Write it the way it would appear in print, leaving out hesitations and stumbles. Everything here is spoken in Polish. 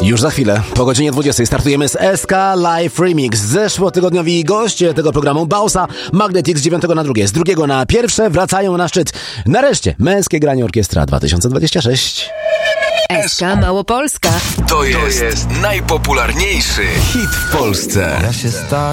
Już za chwilę, po godzinie 20 startujemy z SK Live Remix. Zeszłotygodniowi goście tego programu Bausa, Magnetic z 9 na 2, z 2 na 1 wracają na szczyt. Nareszcie męskie granie orkiestra 2026. SK Małopolska. To jest najpopularniejszy hit w Polsce. Ja się